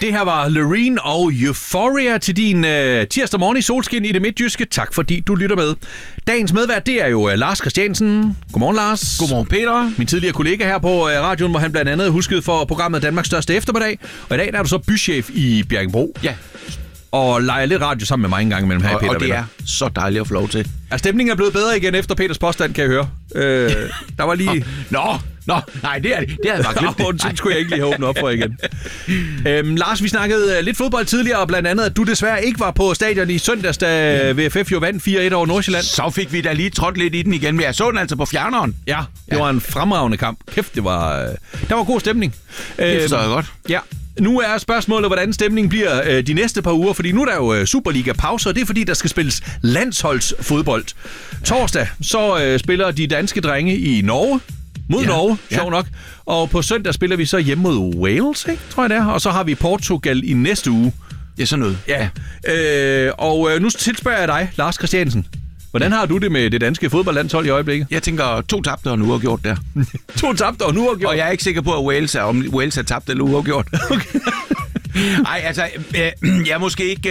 Det her var Loreen og Euphoria til din tirsdag morgen i solskin i det midtjyske. Tak fordi du lytter med. Dagens medvært, det er jo Lars Christiansen. Godmorgen, Lars. Godmorgen, Peter. Min tidligere kollega her på radioen, hvor han blandt andet husket for programmet Danmarks Største Eftermiddag. Og i dag der er du så bychef i Bjerringbro. Ja. Og leger lidt radio sammen med mig en gang imellem her, Peter. Og det er så dejligt at få lov til. Er stemningen er blevet bedre igen efter Peters påstand, kan jeg høre. Der var lige... Nej, det havde jeg bare glemt. Sådan skulle jeg ikke lige have åbnet op for igen. Lars, vi snakkede lidt fodbold tidligere, og blandt andet, at du desværre ikke var på stadion i søndags, da VFF jo vandt 4-1 over Nordsjælland. Så fik vi da lige trådt lidt i den igen, men jeg så den altså på fjerneren. Ja, det var en fremragende kamp. Kæft, der var god stemning. Det forstår jeg godt. Ja. Nu er spørgsmålet, hvordan stemningen bliver de næste par uger, fordi nu er der jo Superliga-pause, og det er fordi, der skal spilles landsholdsfodbold. Torsdag, så spiller de danske drenge i Norge, mod Norge, sjov nok. Og på søndag spiller vi så hjemme mod Wales, ikke? Tror jeg det er. Og så har vi Portugal i næste uge. Det er sådan noget. Ja. Og nu tilspørger jeg dig, Lars Christiansen. Hvordan har du det med det danske fodboldlandshold i øjeblikket? Jeg tænker 2 tabte og en uafgjort der. 2 tabte og en uafgjort? Og jeg er ikke sikker på, at Wales er tabt eller uafgjort. Okay. Ej, altså, jeg er måske ikke...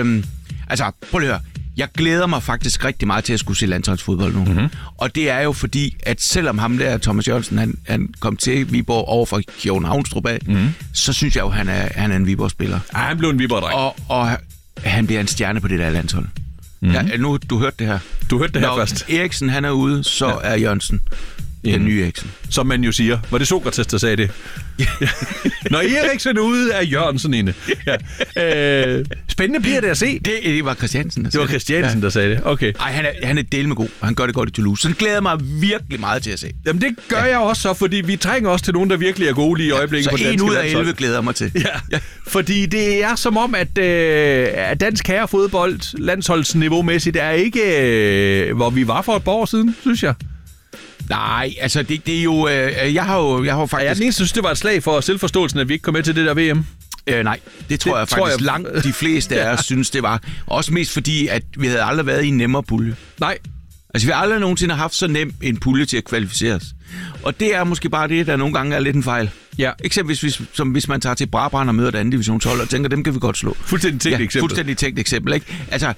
prøv at høre. Jeg glæder mig faktisk rigtig meget til at skulle se landsholdsfodbold nu. Mm-hmm. Og det er jo fordi, at selvom ham der, Thomas Jørgensen, han kom til Viborg over for Kjørn Havnstrup af, så synes jeg jo, han er en Viborg-spiller. Ja, han blev en Viborg-dreng. Og han bliver en stjerne på det der landshold. Mm-hmm. Ja, nu, du hørte det her. Du hørte det her først. Eriksen, han er ude, så er Jørgensen den nye Eriksen. Som man jo siger. Var det Sokrates, der sagde det? Når Eriksen er ude, er Jørgensen inde. Ja. Spændende bliver det at se. Det var Christiansen, der sagde det. Det var Christiansen, der sagde det. Okay. Ej, han er del med god. Han gør det godt i Toulouse. Så det glæder mig virkelig meget til at se. Jamen, det gør jeg også så, fordi vi trænger også til nogen, der virkelig er gode lige i øjeblikket på danske landshold. Så 1 ud af 11 glæder mig til. Ja. Fordi det er som om, at dansk herrefodbold landsholdsniveau-mæssigt er ikke, hvor vi var for et par år siden, synes jeg. Nej, altså det er jo... Jeg har jo faktisk... Jeg den eneste synes, det var et slag for selvforståelsen, at vi ikke kom med til det der VM. Nej, det tror jeg faktisk langt de fleste af os synes, det var. Også mest fordi, at vi havde aldrig været i en nemmere pulje. Nej. Altså, vi har aldrig nogensinde haft så nem en pulje til at kvalificeres. Og det er måske bare det, der nogle gange er lidt en fejl. Ja. Eksempelvis, hvis man tager til Brabrand og møder et andet divisionshold og tænker, dem kan vi godt slå. Fuldstændig tænkt eksempel. Fuldstændig tænkt eksempel, ikke? Altså,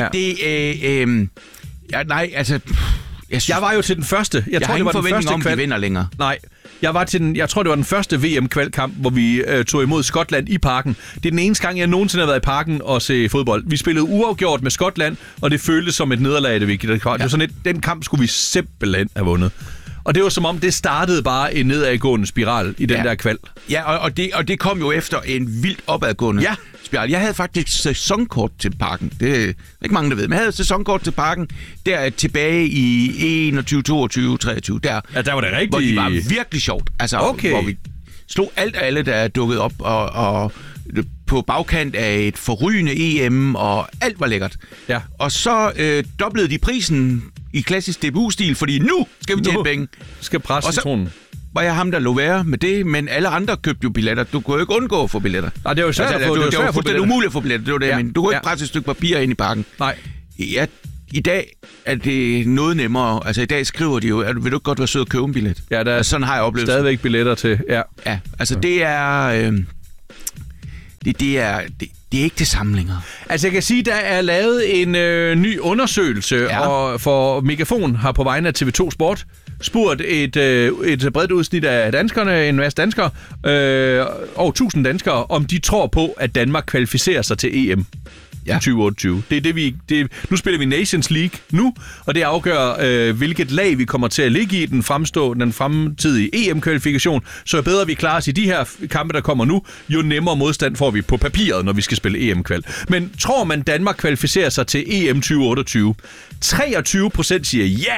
Jeg var jo til den første. Jeg tror, det var den første om, vi vinder længere. Nej. Jeg tror, det var den første VM-kvalkamp, hvor vi tog imod Skotland i Parken. Det er den eneste gang, jeg nogensinde har været i Parken og se fodbold. Vi spillede uafgjort med Skotland, og det føltes som et nederlag, det vigtigt. Det var sådan den kamp skulle vi simpelthen have vundet. Og det var som om, det startede bare en nedadgående spiral i den der kval. Ja, og det kom jo efter en vildt opadgående spiral. Jeg havde faktisk sæsonkort til Parken. Det er ikke mange, der ved. Men jeg havde sæsonkort til Parken der tilbage i 21, 22, 23. Der var det rigtigt. Hvor det var virkelig sjovt. Altså, hvor vi slog alt og alle, der er dukket op og på bagkant af et forrygende EM, og alt var lækkert. Ja. Og så doblede de prisen i klassisk DBU-stil, fordi nu skal vi tjene penge. Skal presse citronen. Var jeg ham, der lå være med det, men alle andre købte jo billetter. Du kunne jo ikke undgå at få billetter. Nej, det var jo svært at få. Det var fuldstændig umuligt at få billetter, det var det, men du kunne ikke presse et stykke papir ind i Parken. Nej. Ja, i dag er det noget nemmere. Altså i dag skriver de jo, vil du ikke godt være sød at købe en billet? Ja, der er sådan har jeg oplevet. Stadigvæk billetter til. Ja, altså det er... Det er ikke det samme længere. Altså jeg kan sige, der er lavet en ny undersøgelse, og for Megafon har på vegne af TV2 Sport spurgt et bredt udsnit af danskerne, en masse danskere, over 1000 danskere, om de tror på, at Danmark kvalificerer sig til EM. Ja. 2028. Det er det nu spiller vi Nations League nu, og det afgør, hvilket lag vi kommer til at ligge i den fremtidige EM-kvalifikation. Så jo bedre vi klarer os i de her kampe, der kommer nu, jo nemmere modstand får vi på papiret, når vi skal spille EM-kval. Men tror man, Danmark kvalificerer sig til EM 2028? 23% siger ja!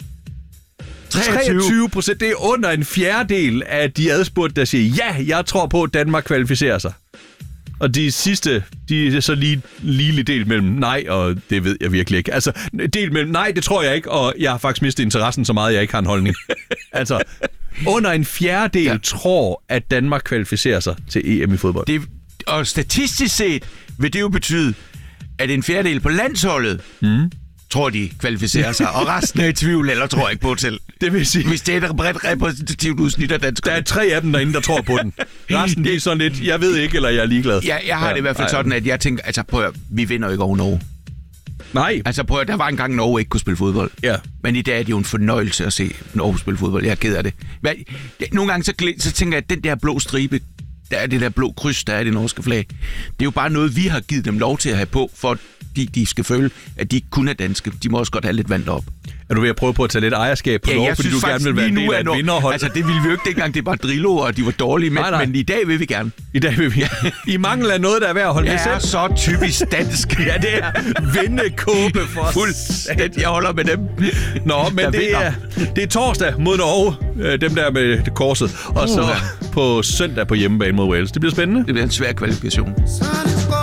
23%, det er under en fjerdedel af de adspurgte, der siger ja, jeg tror på, at Danmark kvalificerer sig. Og de sidste, de er så lige delt mellem nej, og det ved jeg virkelig ikke. Altså, delt mellem nej, det tror jeg ikke, og jeg har faktisk mistet interessen så meget, jeg ikke har en holdning. Altså, under en fjerdedel tror, at Danmark kvalificerer sig til EM i fodbold. Og statistisk set vil det jo betyde, at en fjerdedel på landsholdet tror, de kvalificerer sig, og resten er i tvivl, eller tror ikke på til. Det vil sige... Hvis det er et bredt repræsentativt udsnit af danskere. Der er 3 af dem derinde, der tror på den. Resten, det er sådan lidt, jeg ved ikke, eller jeg er ligeglad. Ja, jeg har det i hvert fald sådan, at jeg tænker, altså prøv at, vi vinder jo ikke over Norge. Nej. Altså prøv at, der var engang Norge ikke kunne spille fodbold. Ja. Men i dag er det jo en fornøjelse at se Norge spille fodbold. Jeg er ked af det. Nogle gange så tænker jeg, at den der blå stribe, der er det der blå kryds, der er det norske flag. Det er jo bare noget, vi har givet dem lov til at have på, for de skal føle, at de ikke kun er danske. De må også godt have lidt vand op. Er du ved at prøve på at tage lidt ejerskab på Norge, fordi du gerne vil være en del af et vinderhold? Altså, det ville vi jo ikke dengang, det var Drillo, og de var dårlige, men i dag vil vi gerne. I dag vil vi. I mangel af noget, der er værd at holde med selv. Det er så typisk dansk. Ja, det er vindekåbe for fuldstændig. Jeg holder med dem. Nå, men det er torsdag mod Norge, dem der med korset, og så på søndag på hjemmebane mod Wales. Det bliver spændende. Det bliver en svær kvalifikation.